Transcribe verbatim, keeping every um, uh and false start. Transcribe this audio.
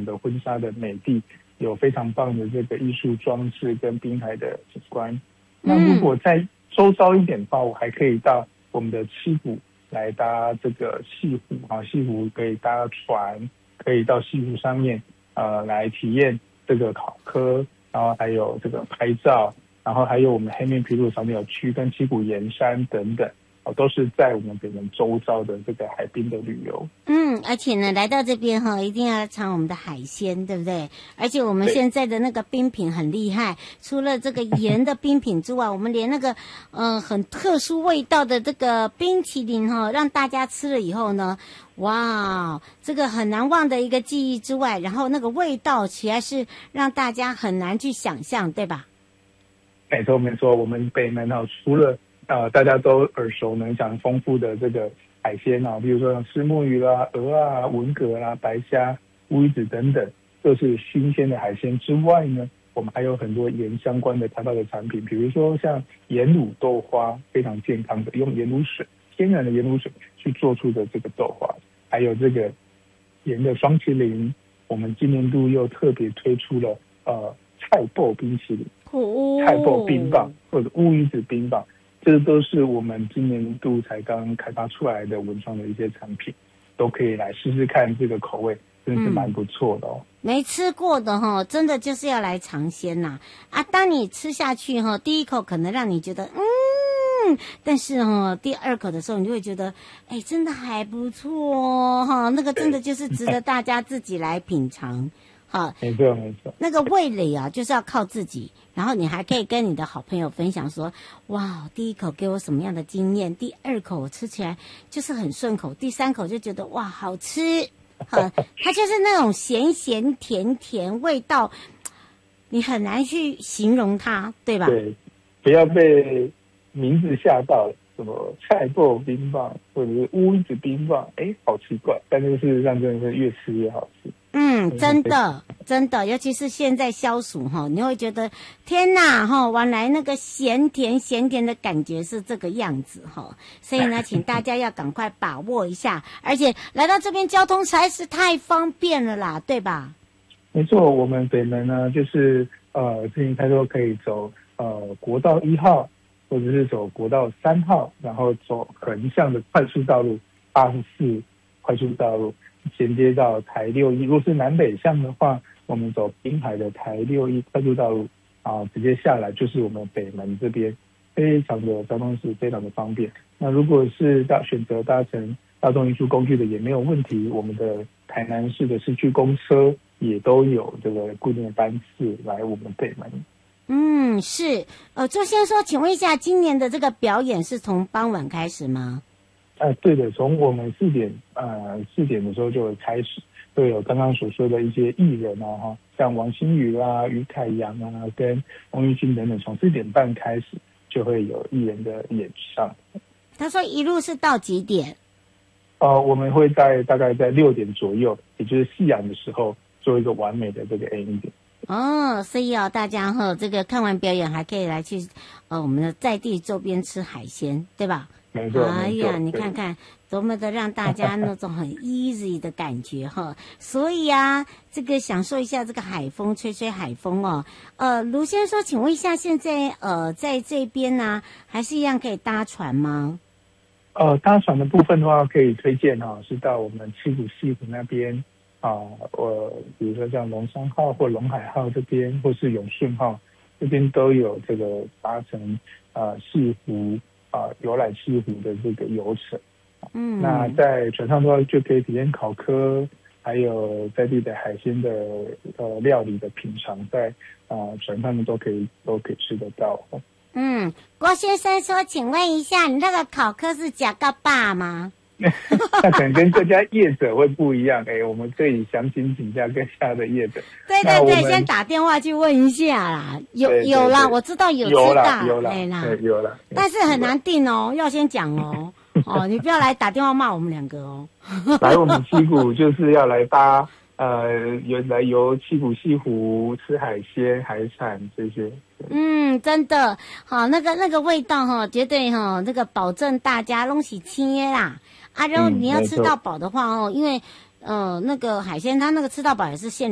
们的婚纱的美地有非常棒的这个艺术装置跟滨海的景观。那如果在周遭一点的话，我还可以到我们的七股来搭这个西湖啊，西湖可以搭船，可以到西湖上面呃来体验这个考科，然后还有这个拍照，然后还有我们黑面琵鹭赏鸟区跟七股盐山等等。哦，都是在我们北门周遭的这个海滨的旅游。 嗯，而且呢，来到这边哈，一定要尝我们的海鲜，对不对？而且我们现在的那个冰品很厉害，除了这个盐的冰品之外，我们连那个嗯、呃、很特殊味道的这个冰淇淋哈，让大家吃了以后呢，哇，这个很难忘的一个记忆之外，然后那个味道其实是让大家很难去想象，对吧？ 没错没错，我们北门哈，除了呃，大家都耳熟能详、丰富的这个海鲜啊，比如说像虱目鱼啦、鹅啊、文蛤啦、白虾、乌鱼子等等，都是新鲜的海鲜之外呢，我们还有很多盐相关的开发的产品，比如说像盐卤豆花，非常健康的，用盐卤水、天然的盐卤水去做出的这个豆花，还有这个盐的双麒麟，我们今年度又特别推出了呃菜脯冰淇淋、 哦、 菜脯冰棒或者乌鱼子冰棒。这都是我们今年度才刚开发出来的文创的一些产品，都可以来试试看，这个口味真的是蛮不错的哦。 嗯、没吃过的哈，真的就是要来尝鲜呐！啊，当你吃下去哈，第一口可能让你觉得嗯，但是哈，第二口的时候你就会觉得，哎，真的还不错哈，那个真的就是值得大家自己来品尝。好， 没错没错。 那个味蕾啊，就是要靠自己，然后你还可以跟你的好朋友分享说，哇，第一口给我什么样的经验，第二口我吃起来就是很顺口，第三口就觉得哇好吃，好，它就是那种咸咸甜甜味道，你很难去形容它，对吧？ 对，不要被名字吓到了，什么菜脯冰棒或者是乌鱼子冰棒，哎，好奇怪，但是事实上真的是越吃越好吃。 嗯，真的，真的，尤其是现在消暑哈，你会觉得天哪哈，原来那个咸甜咸甜的感觉是这个样子哈，所以呢，请大家要赶快把握一下，而且来到这边交通实在是太方便了啦，对吧？ 没错，我们北门呢，就是呃，自行车都可以走呃国道一号，或者是走国道三号，然后走横向的快速道路八十四快速道路。衔接到台六一，如果是南北向的话，我们走滨海的台六一快速道路啊，直接下来就是我们北门这边，非常的交通是非常的方便。那如果是大选择搭乘大众运输工具的也没有问题，我们的台南市的市区公车也都有这个固定的班次来我们北门。 嗯，是。呃，周先生说，请问一下，今年的这个表演是从傍晚开始吗？ 呃，对的，从我们四点呃四点的时候就会开始，会有刚刚所说的一些艺人啊，哈，像王心宇啦、于凯阳啊、跟翁玉清等等，从四点半开始就会有艺人的演唱。 他说一路是到几点？ 呃，我们会在大概在六点左右，也就是夕阳的时候，做一个完美的这个 ending。 哦，所以哦，大家哈、哦，这个看完表演还可以来去呃我们的在地周边吃海鲜，对吧？ 没错， 哎呀，你看看多么的让大家那种很 easy 的感觉哈，所以啊，这个享受一下这个海风，吹吹海风哦。呃，卢先生说，请问一下，现在呃在这边呢、啊，还是一样可以搭船吗？ 呃，搭船的部分的话，可以推荐哈、哦，是到我们七股西湖那边啊，我、呃、比如说像龙山号或龙海号这边，或是永顺号这边都有这个搭乘呃西湖。啊，游览西湖的这个游程，嗯，那在船上的话就可以体验考科，还有在地的海鲜的呃料理的品尝，在啊、呃、船上面都可以都可以吃得到。 嗯，郭先生说，请问一下，你那个考科是假个爸吗？ 那可能跟各家业者会不一样，哎、欸，我们可以详情请教各家的业者。 对对对，先打电话去问一下啦。有对对对有啦，我知道有知道， 有啦哎啦， 有啦， 但是很难定哦，要先讲哦。哦，你不要来打电话骂我们两个哦。 来我们七股就是要来搭呃，游来游七股西湖，吃海鲜、海产这些。 嗯，真的，好，那个那个味道哈，绝对哈，那个保证大家东西切啦。啊，然后你要吃到饱的话哦，因为呃那个海鲜它那个吃到饱也是现